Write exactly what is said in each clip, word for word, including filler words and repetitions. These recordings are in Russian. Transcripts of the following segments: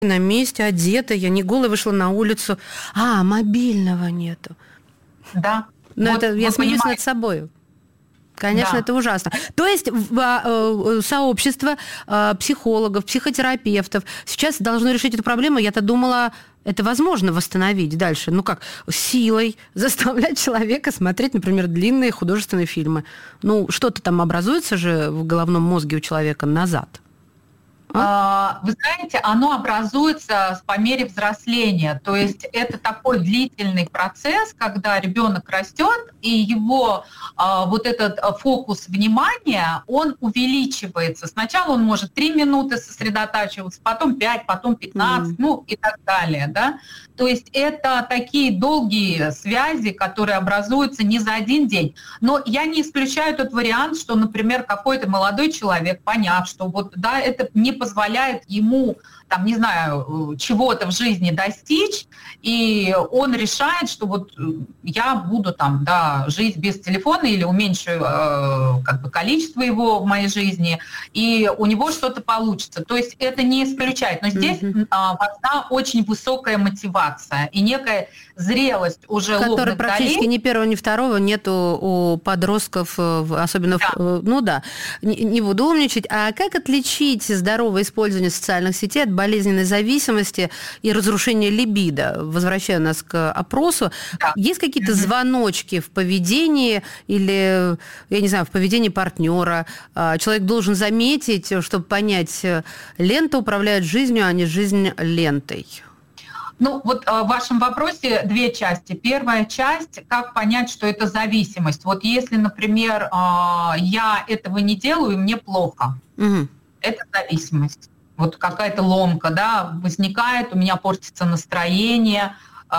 на месте, одета, я не голая вышла на улицу. А, мобильного нету. Да. Но вот, это я смеюсь понимаете. Над собой. Конечно, да. Это ужасно. То есть сообщество психологов, психотерапевтов сейчас должно решить эту проблему. Я-то думала, это возможно восстановить дальше. Ну как, силой заставлять человека смотреть, например, длинные художественные фильмы. Ну, что-то там образуется же в головном мозге у человека назад. А? Вы знаете, оно образуется по мере взросления. То есть это такой длительный процесс, когда ребенок растет, и его а, вот этот фокус внимания, он увеличивается. Сначала он может три минуты сосредотачиваться, потом пять, потом пятнадцать, mm. ну и так далее. Да? То есть это такие долгие связи, которые образуются не за один день. Но я не исключаю тот вариант, что, например, какой-то молодой человек, поняв, что вот, да, это не позволяет ему, там, не знаю, чего-то в жизни достичь, и он решает, что вот я буду там, да, жить без телефона или уменьшу э, как бы количество его в моей жизни, и у него что-то получится. То есть это не исключает. Но здесь mm-hmm. а, важна очень высокая мотивация и некая зрелость уже лобных долей. Которой практически ни первого, ни второго нету у подростков, особенно, да. в, ну да, не, не буду умничать. А как отличить здоровое использование социальных сетей от болезненной зависимости и разрушения либидо? Возвращая нас к опросу, да. Есть какие-то mm-hmm. звоночки в поведении или, я не знаю, в поведении партнера? Человек должен заметить, чтобы понять, лента управляет жизнью, а не жизнь лентой. Ну, вот в вашем вопросе две части. Первая часть, как понять, что это зависимость. Вот если, например, я этого не делаю, мне плохо, угу. это зависимость. Вот какая-то ломка, да, возникает, у меня портится настроение,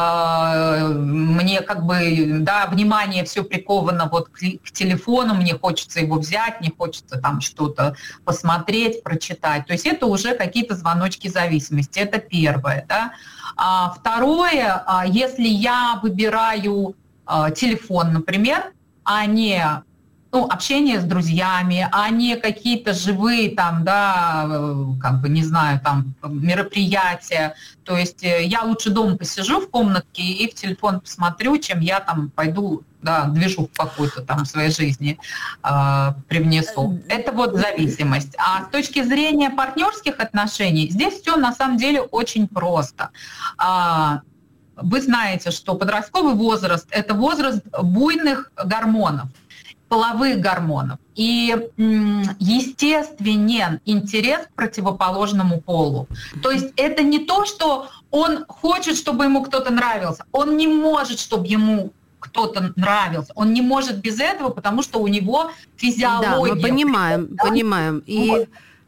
мне как бы, да, внимание все приковано вот к, к телефону, мне хочется его взять, мне хочется там что-то посмотреть, прочитать. То есть это уже какие-то звоночки зависимости. Это первое, да. А второе, если я выбираю телефон, например, а не ну, общение с друзьями, а не какие-то живые там, да, как бы, не знаю, там, мероприятия. То есть я лучше дома посижу в комнатке и в телефон посмотрю, чем я там пойду, да, движуху какую-то там в своей жизни э, привнесу. Это вот зависимость. А с точки зрения партнерских отношений, здесь все на самом деле очень просто. А, вы знаете, что подростковый возраст – это возраст буйных гормонов, половых гормонов. И естественен интерес к противоположному полу. То есть это не то, что он хочет, чтобы ему кто-то нравился. Он не может, чтобы ему кто-то нравился. Он не может без этого, потому что у него физиология. Да, мы понимаем, да? понимаем. И...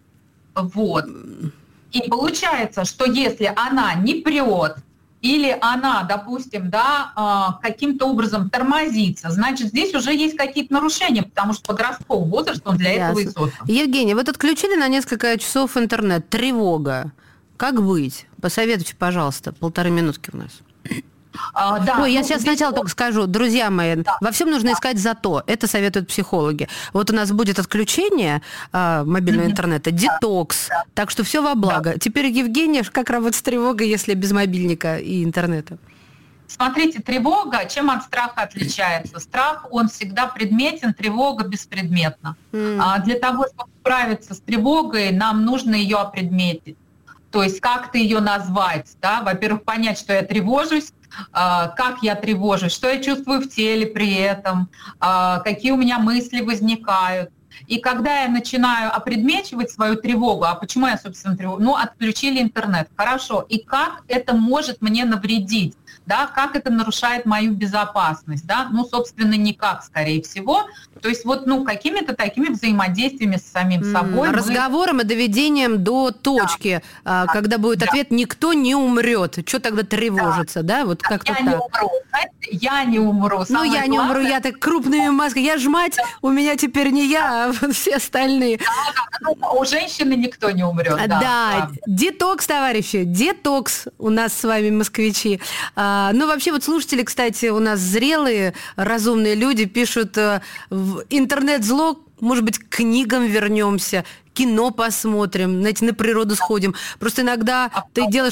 Вот. И получается, что если она не прет, или она, допустим, да, каким-то образом тормозится, значит, здесь уже есть какие-то нарушения, потому что подростковый возраст, он для Ясно. Этого и создан. Евгения, вы отключили на несколько часов интернет, тревога. Как быть? Посоветуйте, пожалуйста, полторы минутки у нас. А, да, Ой, ну, я сейчас сначала вот... только скажу, друзья мои, да. во всем нужно да. искать зато. Это советуют психологи. Вот у нас будет отключение а, мобильного mm-hmm. интернета, детокс, да. так что все во благо. Да. Теперь, Евгения, как работать с тревогой, если без мобильника и интернета? Смотрите, тревога, чем от страха отличается? Страх, он всегда предметен, тревога беспредметна. Mm. А для того, чтобы справиться с тревогой, нам нужно ее опредметить. То есть как-то ее назвать, да? Во-первых, понять, что я тревожусь, как я тревожусь, что я чувствую в теле при этом, какие у меня мысли возникают. И когда я начинаю опредмечивать свою тревогу, а почему я, собственно, тревогу? Ну, отключили интернет, хорошо. И как это может мне навредить? Да, как это нарушает мою безопасность, да, ну, собственно, никак, скорее всего. То есть вот, ну, какими-то такими взаимодействиями с самим собой. Разговором мы... и доведением до точки, да. когда будет да. ответ «никто не умрет». Что тогда тревожиться, да? да? Вот да, как-то я так. Не умру, знаете, я не умру. Ну, я не умру, я так крупными масками. Я ж мать, да. у меня теперь не я, а все остальные. Да, да, ну, у женщины никто не умрет. Да, да. Детокс, товарищи, детокс у нас с вами, москвичи. Ну, вообще, вот слушатели, кстати, у нас зрелые, разумные люди пишут в интернет-зло, может быть, к книгам вернемся, кино посмотрим, знаете, на природу сходим. Просто иногда ты делаешь